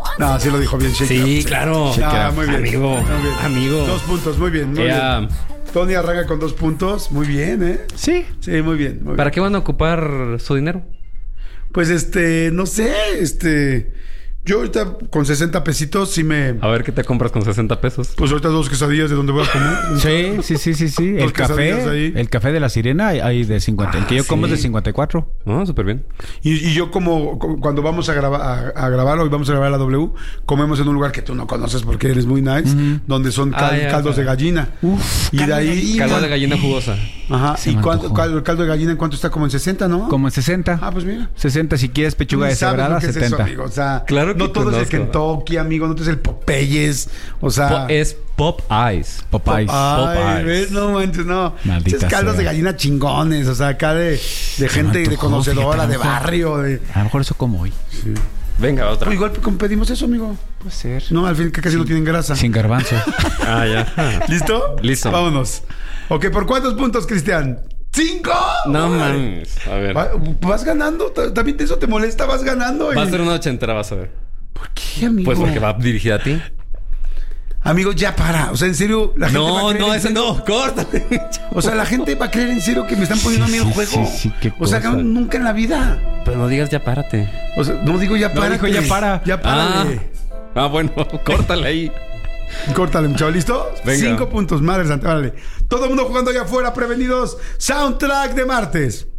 No, sí lo dijo bien, Shake It Sí, Up. claro. Muy bien. Amigo, Muy bien. amigo. 2 puntos, muy bien. Muy bien. Tony arranca con 2 puntos. Muy bien, ¿eh? Sí. Sí, muy bien. Muy ¿Para bien. qué van a ocupar su dinero? Pues no sé, yo ahorita con 60 pesitos sí me... A ver qué te compras con 60 pesos. Pues ahorita 2 quesadillas de donde voy a comer. Sí. Dos quesadillas ahí. El café de la sirena hay de 50. El que yo como es de 54. No, súper bien. Y yo como cuando vamos a grabar, hoy vamos a grabar la W, comemos en un lugar que tú no conoces porque eres muy nice, donde son caldos de gallina. Y de ahí... Caldo de gallina jugosa. Ajá. Se ¿Y me cuánto, antojó. el caldo de gallina en cuánto está? Como en 60, ¿no? Como en 60. Ah, pues mira. 60 si quieres pechuga Tú ni sabes deshebrada, lo que es 70. eso, amigo. O sea, Claro que no todo es el conozco. Kentucky, amigo. No todo es el Popeyes. O sea... Es Pop Eyes. Popeyes. Ay, ¿ves? No manches, no. Maldita Esos caldos sea. de gallina chingones. O sea, acá de gente de antojó, conocedora, fíjate, de a lo mejor. barrio. A lo mejor eso como hoy. Venga, otra. Pues igual pedimos eso, amigo. Puede ser. No, al fin que casi no tienen grasa. Sin garbanzo. Ya. ¿Listo? Listo. Vámonos. Ok, ¿por cuántos puntos, Cristian? ¡5! No Ay. mames. A ver. Vas ganando. ¿También eso te molesta? Vas ganando. Va a ser una ochentera, vas a ver. ¿Por qué, amigo? Pues porque va dirigida a ti. Amigo, ya para. O sea, en serio, la gente va a No, creer no, en ese serio. no. Córtale. O sea, la gente va a creer en serio que me están poniendo a mí el juego. sí, qué o sea, cosa. nunca en la vida. Pero no digas ya párate. O sea, no digo ya No, para. dijo ya para. Ya párale. Bueno, córtale ahí. Córtale, muchacho. ¿Listo? Venga. 5 puntos. Madre santa, vale. Todo el mundo jugando allá afuera, prevenidos. Soundtrack de martes.